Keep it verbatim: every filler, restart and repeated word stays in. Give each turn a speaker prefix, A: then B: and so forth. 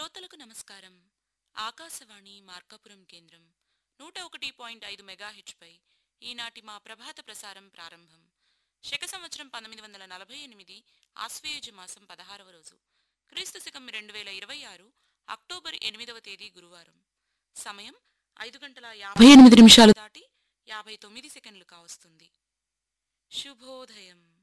A: శ్రోతలకు నమస్కారం. ఆకాశవాణి మార్కాపురం కేంద్రం నూట ఒకటి పాయింట్ ఐదు మెగాహెచ్పై ఈనాటి మా ప్రభాత ప్రసారం ప్రారంభం. శక సంవత్సరం పంతొమ్మిది వందల నలభై ఎనిమిది ఆశ్వయుజ మాసం పదహారవ రోజు, క్రీస్తు శకం రెండు వేల ఇరవై ఆరు అక్టోబర్ ఎనిమిదవ తేదీ గురువారం. సమయం ఐదు గంటల యాభై ఎనిమిది నిమిషాలు దాటి యాభై తొమ్మిది సెకండ్లు కావస్తుంది. శుభోదయం.